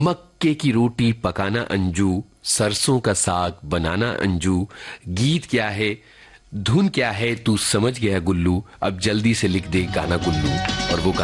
मक्के की रोटी पकाना अंजू, सरसों का साग बनाना अंजू, गीत क्या है धुन क्या है तू समझ गया गुल्लू, अब जल्दी से लिख दे गाना गुल्लू। और वो